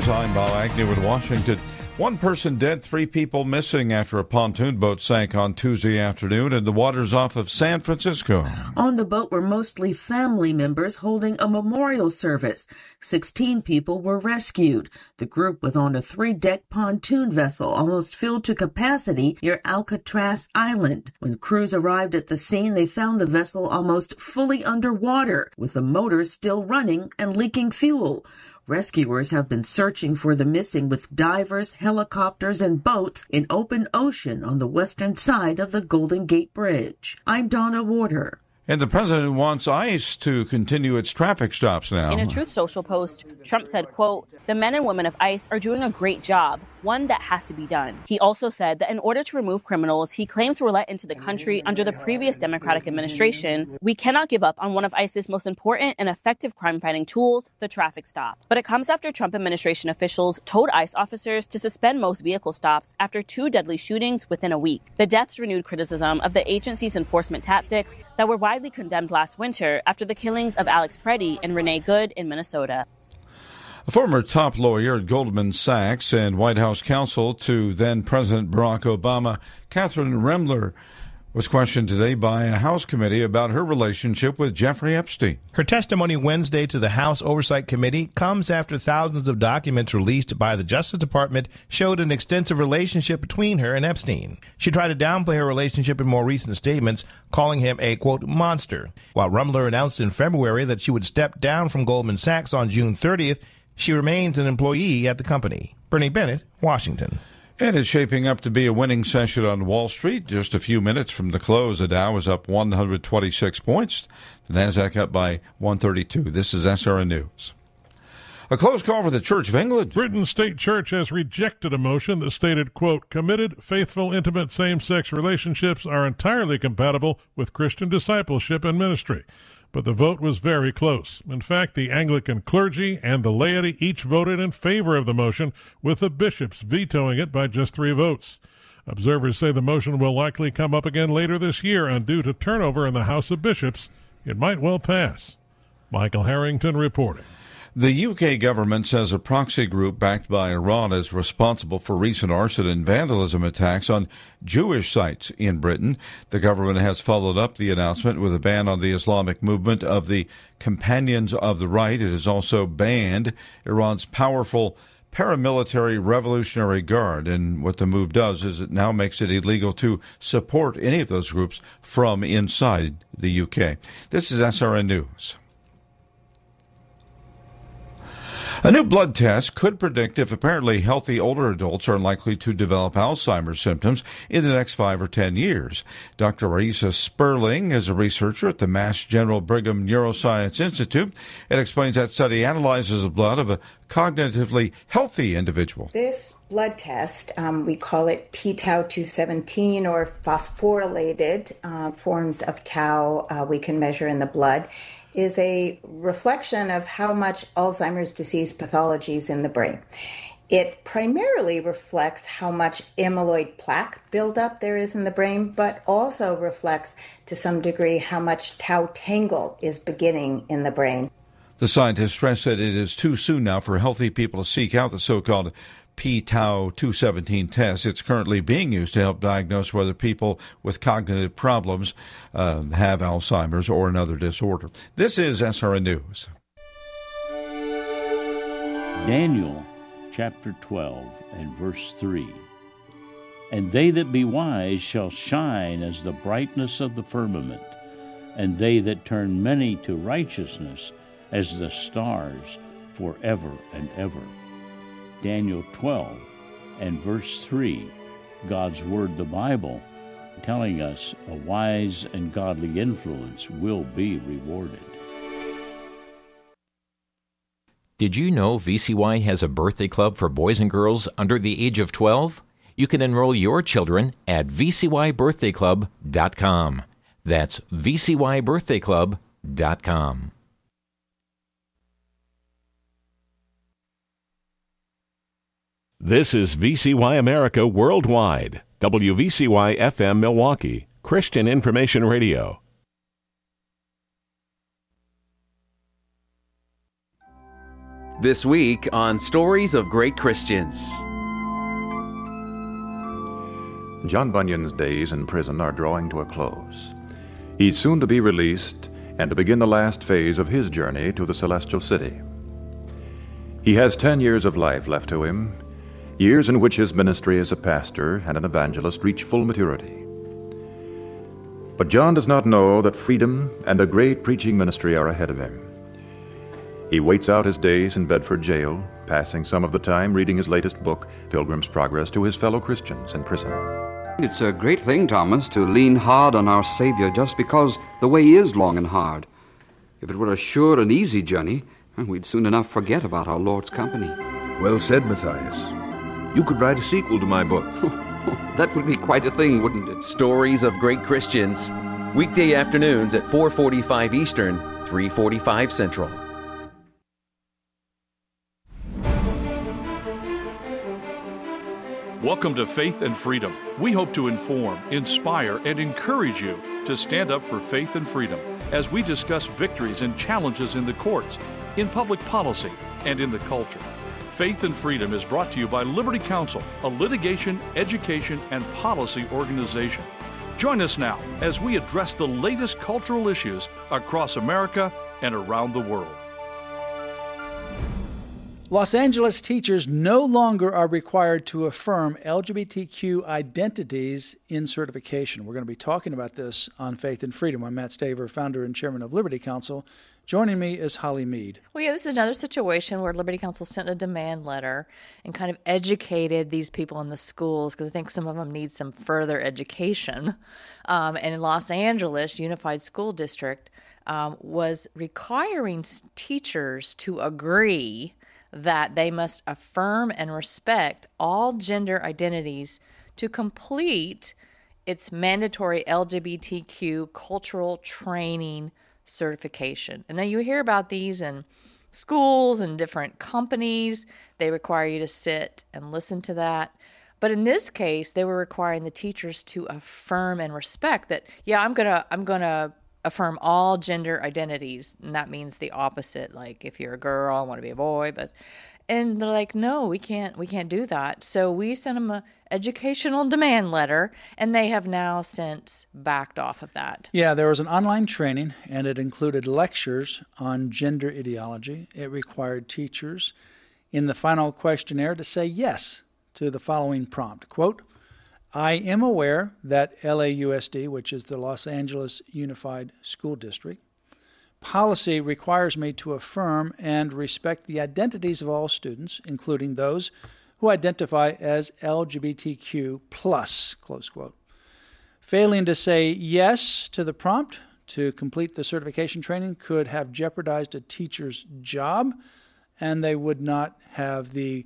News. I'm Bob Agnew in Washington. One person dead, 3 people missing after a pontoon boat sank on Tuesday afternoon in the waters off of San Francisco. On the boat were mostly family members holding a memorial service. 16 people were rescued. The group was on a 3-deck pontoon vessel almost filled to capacity near Alcatraz Island. When crews arrived at the scene, they found the vessel almost fully underwater, with the motors still running and leaking fuel. Rescuers have been searching for the missing with divers, helicopters, and boats in open ocean on the western side of the Golden Gate Bridge. I'm Donna Warder. And the president wants ICE to continue its traffic stops now. In a Truth Social post, Trump said, quote, "The men and women of ICE are doing a great job, one that has to be done." He also said that in order to remove criminals he claims were let into the country under the previous Democratic administration, we cannot give up on one of ICE's most important and effective crime-fighting tools, the traffic stop. But it comes after Trump administration officials told ICE officers to suspend most vehicle stops after 2 deadly shootings within a week. The deaths renewed criticism of the agency's enforcement tactics that were widely condemned last winter after the killings of Alex Preddy and Renee Good in Minnesota. A former top lawyer at Goldman Sachs and White House counsel to then-President Barack Obama, Catherine Remler, was questioned today by a House committee about her relationship with Jeffrey Epstein. Her testimony Wednesday to the House Oversight Committee comes after thousands of documents released by the Justice Department showed an extensive relationship between her and Epstein. She tried to downplay her relationship in more recent statements, calling him a, quote, monster. While Rumler announced in February that she would step down from Goldman Sachs on June 30th, she remains an employee at the company. Bernie Bennett, Washington. And it's shaping up to be a winning session on Wall Street. Just a few minutes from the close, the Dow is up 126 points. The Nasdaq up by 132. This is SRN News. A close call for the Church of England. Britain's state church has rejected a motion that stated, quote, "committed, faithful, intimate same-sex relationships are entirely compatible with Christian discipleship and ministry." But the vote was very close. In fact, the Anglican clergy and the laity each voted in favor of the motion, with the bishops vetoing it by just 3 votes. Observers say the motion will likely come up again later this year, and due to turnover in the House of Bishops, it might well pass. Michael Harrington reporting. The UK government says a proxy group backed by Iran is responsible for recent arson and vandalism attacks on Jewish sites in Britain. The government has followed up the announcement with a ban on the Islamic movement of the Companions of the Right. It has also banned Iran's powerful paramilitary Revolutionary Guard. And what the move does is it now makes it illegal to support any of those groups from inside the UK. This is SRN News. A new blood test could predict if apparently healthy older adults are likely to develop Alzheimer's symptoms in the next 5 or 10 years. Dr. Raisa Sperling is a researcher at the Mass General Brigham Neuroscience Institute and explains that study analyzes the blood of a cognitively healthy individual. This blood test, we call it p-tau217 or phosphorylated forms of tau we can measure in the blood, is a reflection of how much Alzheimer's disease pathology is in the brain. It primarily reflects how much amyloid plaque buildup there is in the brain, but also reflects to some degree how much tau tangle is beginning in the brain. The scientists stress that it is too soon now for healthy people to seek out the so-called p-tau217 test. It's currently being used to help diagnose whether people with cognitive problems have Alzheimer's or another disorder. This is SRN News. Daniel chapter 12 and verse 3. And they that be wise shall shine as the brightness of the firmament, and they that turn many to righteousness as the stars forever and ever. Daniel 12 and verse 3, God's Word, the Bible, telling us a wise and godly influence will be rewarded. Did you know VCY has a birthday club for boys and girls under the age of 12? You can enroll your children at vcybirthdayclub.com. That's vcybirthdayclub.com. This is VCY America Worldwide, WVCY FM Milwaukee, Christian Information Radio. This week on Stories of Great Christians. John Bunyan's days in prison are drawing to a close. He's soon to be released and to begin the last phase of his journey to the celestial city. He has 10 years of life left to him, years in which his ministry as a pastor and an evangelist reach full maturity. But John does not know that freedom and a great preaching ministry are ahead of him. He waits out his days in Bedford jail, passing some of the time reading his latest book, Pilgrim's Progress, to his fellow Christians in prison. It's a great thing, Thomas, to lean hard on our Savior just because the way is long and hard. If it were a sure and easy journey, we'd soon enough forget about our Lord's company. Well said, Matthias. You could write a sequel to my book. That would be quite a thing, wouldn't it? Stories of Great Christians. Weekday afternoons at 4:45 Eastern, 3:45 Central. Welcome to Faith and Freedom. We hope to inform, inspire, and encourage you to stand up for faith and freedom as we discuss victories and challenges in the courts, in public policy, and in the culture. Faith and Freedom is brought to you by Liberty Counsel, a litigation, education, and policy organization. Join us now as we address the latest cultural issues across America and around the world. Los Angeles teachers no longer are required to affirm LGBTQ identities in certification. We're going to be talking about this on Faith and Freedom. I'm Matt Staver, founder and chairman of Liberty Counsel. Joining me is Holly Mead. Well, yeah, this is another situation where Liberty Counsel sent a demand letter and kind of educated these people in the schools, because I think some of them need some further education. And in Los Angeles, Unified School District was requiring teachers to agree that they must affirm and respect all gender identities to complete its mandatory LGBTQ cultural training certification. And now you hear about these in schools and different companies. They require you to sit and listen to that. But in this case, they were requiring the teachers to affirm and respect that, yeah, I'm gonna affirm all gender identities, and that means the opposite. Like if you're a girl, I want to be a boy, and they're like, no, we can't do that. So we sent them an educational demand letter, and they have now since backed off of that. Yeah, there was an online training, and it included lectures on gender ideology. It required teachers in the final questionnaire to say yes to the following prompt, quote, I am aware that LAUSD, which is the Los Angeles Unified School District, policy requires me to affirm and respect the identities of all students, including those who identify as LGBTQ+, close quote. Failing to say yes to the prompt to complete the certification training could have jeopardized a teacher's job, and they would not have the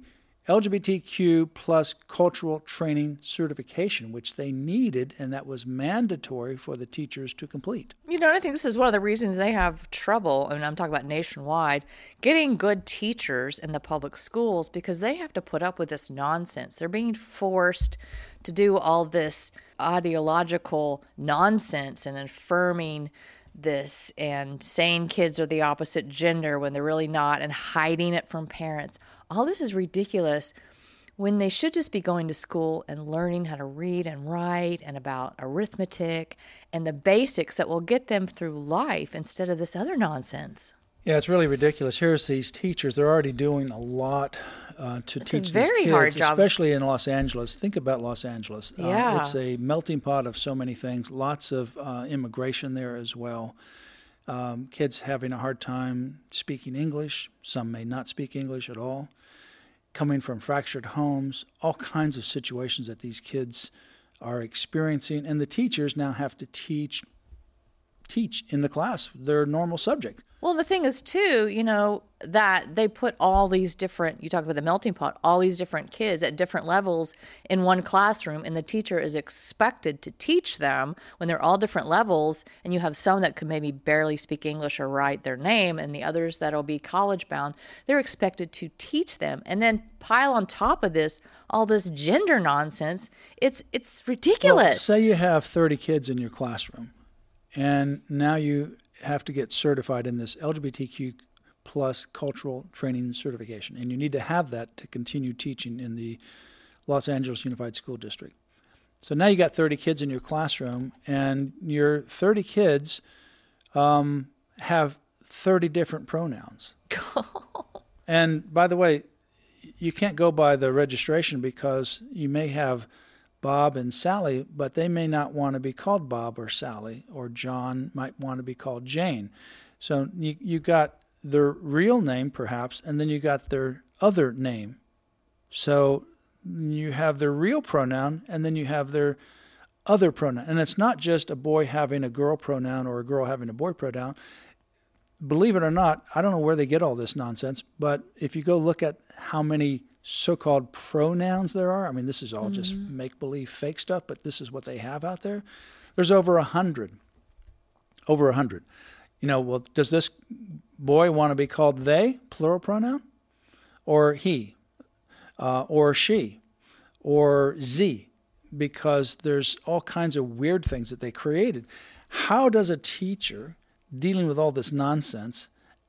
LGBTQ+ cultural training certification, which they needed, and that was mandatory for the teachers to complete. You know, I think this is one of the reasons they have trouble, and I'm talking about nationwide, getting good teachers in the public schools, because they have to put up with this nonsense. They're being forced to do all this ideological nonsense and affirming this and saying kids are the opposite gender when they're really not, and hiding it from parents. All this is ridiculous when they should just be going to school and learning how to read and write and about arithmetic and the basics that will get them through life instead of this other nonsense. Yeah, it's really ridiculous. Here's these teachers. They're already doing a lot to teach these kids, very hard job, especially in Los Angeles. Think about Los Angeles. Yeah. It's a melting pot of so many things, lots of immigration there as well. Kids having a hard time speaking English. Some may not speak English at all. Coming from fractured homes, all kinds of situations that these kids are experiencing. And the teachers now have to teach in the class their normal subject. Well, the thing is, too, you know, that they put all these different, you talk about the melting pot, all these different kids at different levels in one classroom, and the teacher is expected to teach them when they're all different levels, and you have some that could maybe barely speak English or write their name, and the others that'll be college-bound. They're expected to teach them, and then pile on top of this all this gender nonsense. It's ridiculous. Well, say you have 30 kids in your classroom, and now you have to get certified in this LGBTQ+ plus cultural training certification. And you need to have that to continue teaching in the Los Angeles Unified School District. So now you got 30 kids in your classroom, and your 30 kids have 30 different pronouns. And by the way, you can't go by the registration because you may have Bob and Sally, but they may not want to be called Bob or Sally, or John might want to be called Jane. So you got their real name perhaps, and then you got their other name. So you have their real pronoun, and then you have their other pronoun. And it's not just a boy having a girl pronoun or a girl having a boy pronoun. Believe it or not, I don't know where they get all this nonsense, but if you go look at how many so-called pronouns there are, I mean, this is all just make-believe fake stuff, but this is what they have out there. There's over 100. Over 100. You know, well, does this boy want to be called they, plural pronoun, or he, or she, or z? Because there's all kinds of weird things that they created. How does a teacher dealing with all this nonsense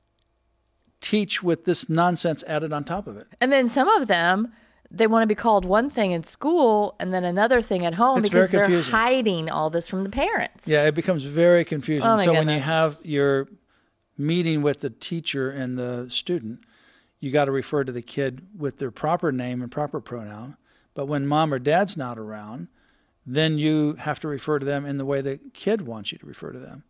teach with this nonsense added on top of it? And then some of them, they want to be called one thing in school and then another thing at home, because they're hiding all this from the parents. Yeah, it becomes very confusing. Oh, my so goodness. when you have your meeting with the teacher and the student, you got to refer to the kid with their proper name and proper pronoun. But when mom or dad's not around, then you have to refer to them in the way the kid wants you to refer to them.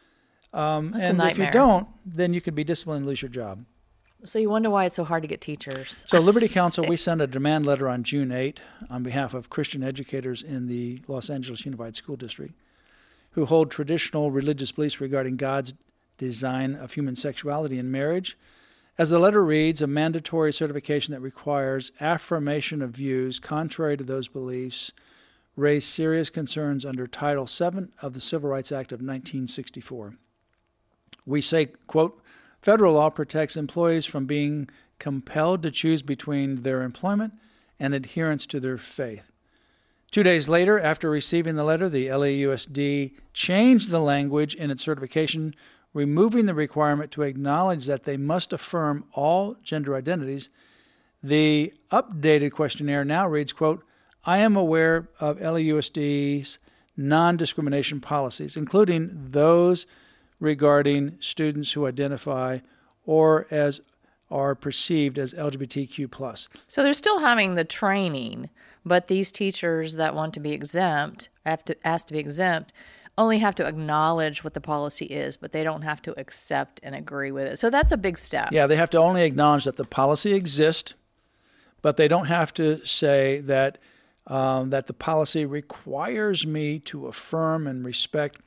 And if you don't, then you could be disciplined and lose your job. So you wonder why it's so hard to get teachers. So Liberty Counsel, we sent a demand letter on June 8 on behalf of Christian educators in the Los Angeles Unified School District who hold traditional religious beliefs regarding God's design of human sexuality in marriage. As the letter reads, a mandatory certification that requires affirmation of views contrary to those beliefs raised serious concerns under Title VII of the Civil Rights Act of 1964. We say, quote, federal law protects employees from being compelled to choose between their employment and adherence to their faith. 2 days later, after receiving the letter, the LAUSD changed the language in its certification, removing the requirement to acknowledge that they must affirm all gender identities. The updated questionnaire now reads, quote, I am aware of LAUSD's non-discrimination policies, including those regarding students who identify or as are perceived as LGBTQ+. So they're still having the training, but these teachers that want to be exempt, asked to be exempt, only have to acknowledge what the policy is, but they don't have to accept and agree with it. So that's a big step. Yeah, they have to only acknowledge that the policy exists, but they don't have to say that that the policy requires me to affirm and respect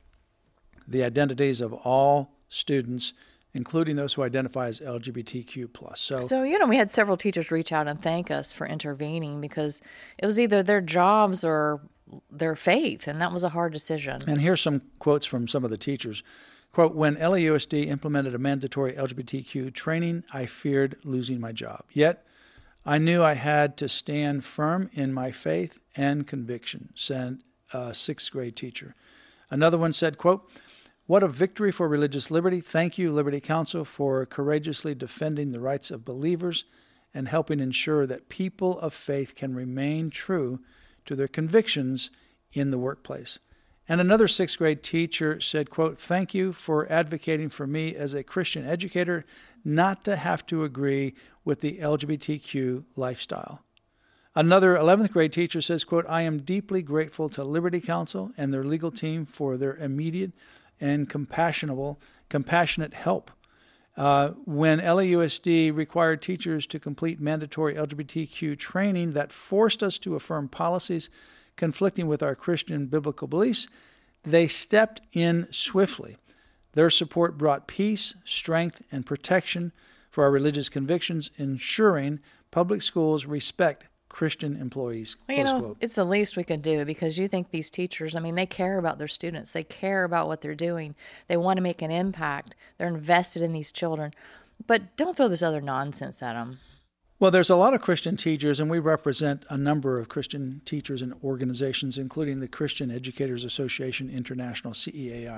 the identities of all students, including those who identify as LGBTQ+. So, we had several teachers reach out and thank us for intervening because it was either their jobs or their faith, and that was a hard decision. And here's some quotes from some of the teachers. Quote, when LAUSD implemented a mandatory LGBTQ training, I feared losing my job. Yet, I knew I had to stand firm in my faith and conviction, said a sixth grade teacher. Another one said, quote, what a victory for religious liberty. Thank you, Liberty Counsel, for courageously defending the rights of believers and helping ensure that people of faith can remain true to their convictions in the workplace. And another sixth grade teacher said, quote, thank you for advocating for me as a Christian educator not to have to agree with the LGBTQ lifestyle. Another 11th grade teacher says, quote, I am deeply grateful to Liberty Counsel and their legal team for their immediate and compassionate help. When LAUSD required teachers to complete mandatory LGBTQ training that forced us to affirm policies conflicting with our Christian biblical beliefs, they stepped in swiftly. Their support brought peace, strength, and protection for our religious convictions, ensuring public schools respect Christian employees. Well, it's the least we could do because you think these teachers, they care about their students. They care about what they're doing. They want to make an impact. They're invested in these children. But don't throw this other nonsense at them. Well, there's a lot of Christian teachers, and we represent a number of Christian teachers and organizations, including the Christian Educators Association International, CEAI.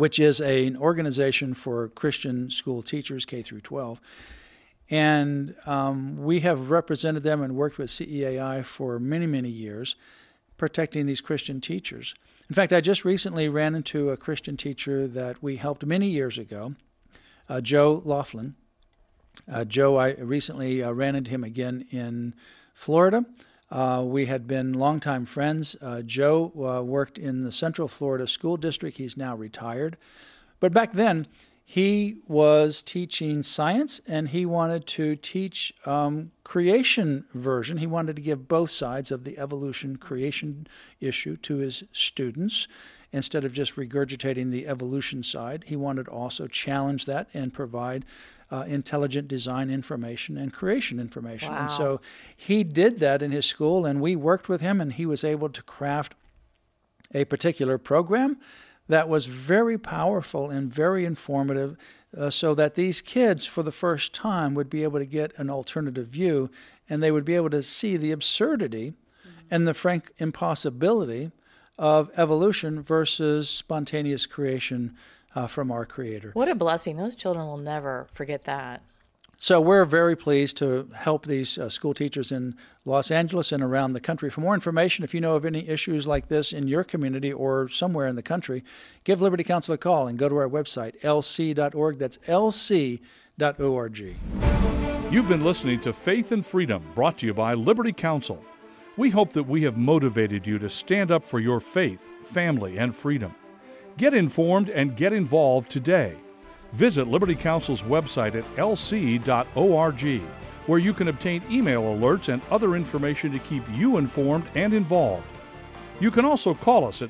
which is an organization for Christian school teachers, K through 12. And we have represented them and worked with CEAI for many, many years, protecting these Christian teachers. In fact, I just recently ran into a Christian teacher that we helped many years ago, Joe Laughlin. Joe, I recently ran into him again in Florida. We had been longtime friends. Joe worked in the Central Florida School District. He's now retired. But back then, he was teaching science, and he wanted to teach creation version. He wanted to give both sides of the evolution creation issue to his students. Instead of just regurgitating the evolution side, he wanted to also challenge that and provide intelligent design information and creation information. Wow. And so he did that in his school, and we worked with him, and he was able to craft a particular program that was very powerful and very informative, so that these kids, for the first time, would be able to get an alternative view, and they would be able to see the absurdity and the frank impossibility of evolution versus spontaneous creation from our Creator. What a blessing. Those children will never forget that. So we're very pleased to help these school teachers in Los Angeles and around the country. For more information, if you know of any issues like this in your community or somewhere in the country, give Liberty Counsel a call and go to our website, lc.org. That's lc.org. You've been listening to Faith and Freedom, brought to you by Liberty Counsel. We hope that we have motivated you to stand up for your faith, family, and freedom. Get informed and get involved today. Visit Liberty Counsel's website at lc.org, where you can obtain email alerts and other information to keep you informed and involved. You can also call us at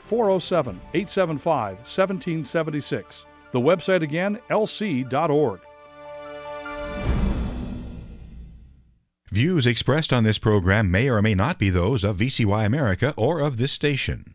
407-875-1776. The website again, lc.org. Views expressed on this program may or may not be those of VCY America or of this station.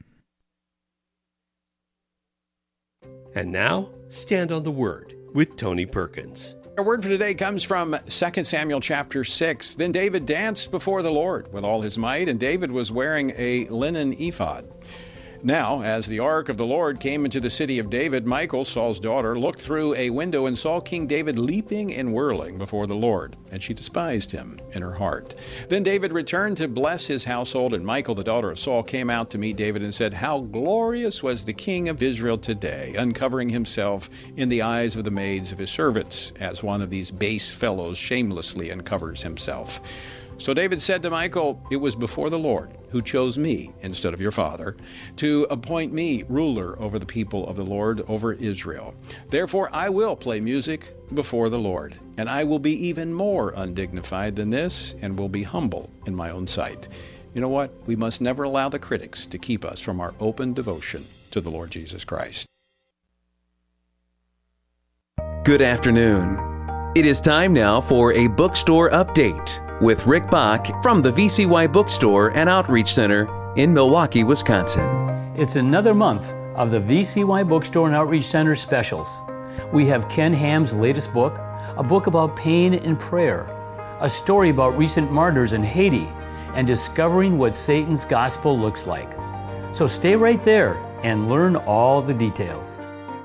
And now, Stand on the Word with Tony Perkins. Our word for today comes from 2 Samuel chapter 6. Then David danced before the Lord with all his might, and David was wearing a linen ephod. Now, as the ark of the Lord came into the city of David, Michal, Saul's daughter, looked through a window and saw King David leaping and whirling before the Lord, and she despised him in her heart. Then David returned to bless his household, and Michal, the daughter of Saul, came out to meet David and said, "How glorious was the king of Israel today, uncovering himself in the eyes of the maids of his servants, as one of these base fellows shamelessly uncovers himself." So David said to Michal, "It was before the Lord who chose me instead of your father to appoint me ruler over the people of the Lord, over Israel. Therefore I will play music before the Lord, and I will be even more undignified than this and will be humble in my own sight." You know what? We must never allow the critics to keep us from our open devotion to the Lord Jesus Christ. Good afternoon. It is time now for a bookstore update with Rick Bach from the VCY Bookstore and Outreach Center in Milwaukee, Wisconsin. It's another month of the VCY Bookstore and Outreach Center specials. We have Ken Ham's latest book, a book about pain and prayer, a story about recent martyrs in Haiti, and discovering what Satan's gospel looks like. So stay right there and learn all the details.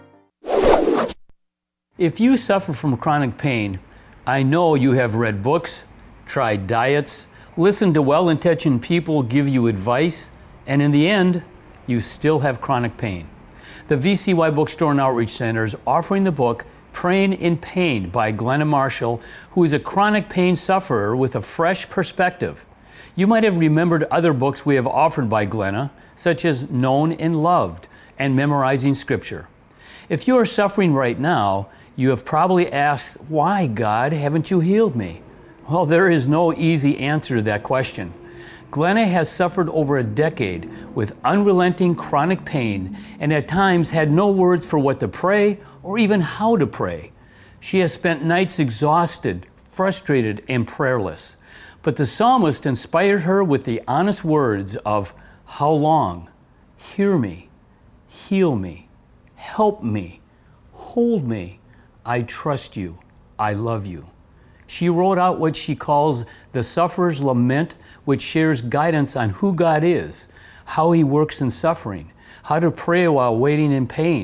If you suffer from chronic pain, I know you have read books, tried diets, listened to well-intentioned people give you advice, and in the end, you still have chronic pain. The VCY Bookstore and Outreach Center is offering the book Praying in Pain by Glenna Marshall, who is a chronic pain sufferer with a fresh perspective. You might have remembered other books we have offered by Glenna, such as Known and Loved and Memorizing Scripture. If you are suffering right now, you have probably asked, "Why, God, haven't you healed me?" Well, there is no easy answer to that question. Glenna has suffered over a decade with unrelenting chronic pain and at times had no words for what to pray or even how to pray. She has spent nights exhausted, frustrated, and prayerless. But the psalmist inspired her with the honest words of, "How long? Hear me, heal me, help me, hold me. I trust you, I love you." She wrote out what she calls the Sufferer's Lament, which shares guidance on who God is, how He works in suffering, how to pray while waiting in pain,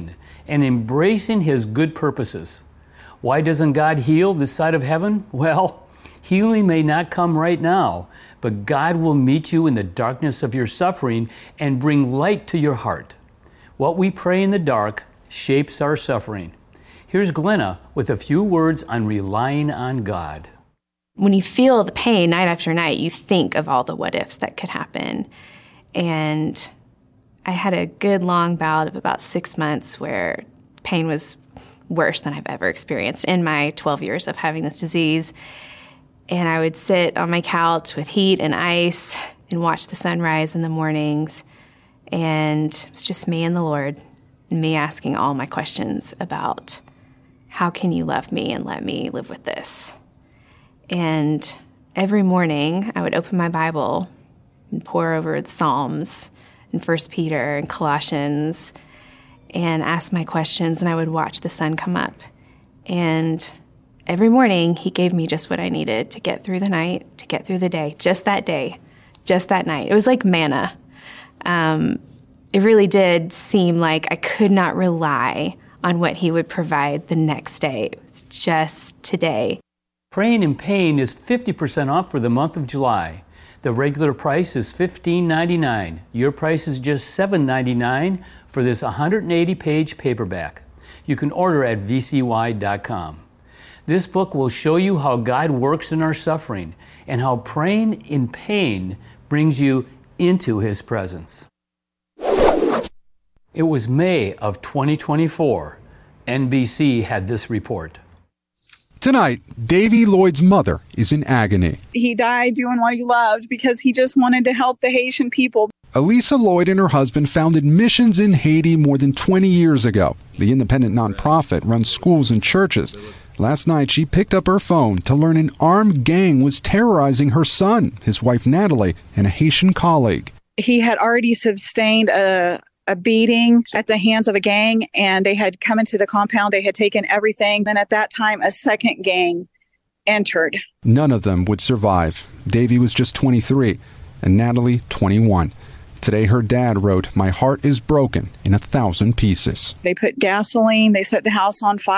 and embracing His good purposes. Why doesn't God heal this side of heaven? Well, healing may not come right now, but God will meet you in the darkness of your suffering and bring light to your heart. What we pray in the dark shapes our suffering. Here's Glenna with a few words on relying on God. When you feel the pain night after night, you think of all the what ifs that could happen. And I had a good long bout of about 6 months where pain was worse than I've ever experienced in my 12 years of having this disease. And I would sit on my couch with heat and ice and watch the sunrise in the mornings. And it was just me and the Lord, and me asking all my questions about how can you love me and let me live with this? And every morning I would open my Bible and pore over the Psalms and 1 Peter and Colossians and ask my questions, and I would watch the sun come up. And every morning He gave me just what I needed to get through the night, to get through the day, just that day, just that night. It was like manna. It really did seem like I could not rely on what He would provide the next day. It was just today. Praying in Pain is 50% off for the month of July. The regular price is $15.99. Your price is just $7.99 for this 180-page paperback. You can order at vcy.com. This book will show you how God works in our suffering and how praying in pain brings you into His presence. It was May of 2024. NBC had this report. Tonight, Davy Lloyd's mother is in agony. He died doing what he loved because he just wanted to help the Haitian people. Elisa Lloyd and her husband founded Missions in Haiti more than 20 years ago. The independent nonprofit runs schools and churches. Last night, she picked up her phone to learn an armed gang was terrorizing her son, his wife Natalie, and a Haitian colleague. He had already sustained a beating at the hands of a gang, and they had come into the compound. They had taken everything. Then at that time, a second gang entered. None of them would survive. Davy was just 23 and Natalie 21. Today, her dad wrote, "My heart is broken in 1,000 pieces." They put gasoline. They set the house on fire.